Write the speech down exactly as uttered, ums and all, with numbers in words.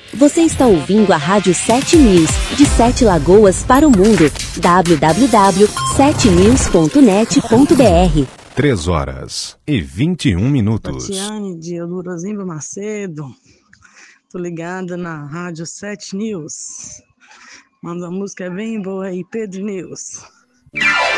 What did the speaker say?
Você está ouvindo a Rádio sete News, de Sete Lagoas para o mundo. w w w ponto sete news ponto net ponto b r. três horas e vinte e um minutos. Tatiane de Eudorosimbo Macedo. Tô ligada na Rádio sete News. Manda uma música bem boa aí, Pedro News.